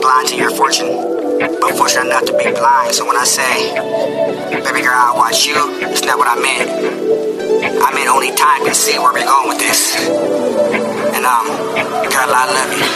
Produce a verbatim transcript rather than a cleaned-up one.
blind to your fortune, but fortunate enough to be blind. So when I say, baby girl, I want you, it's not what I meant. I mean, only time can see where we're going with this. And, um, girl, I love you.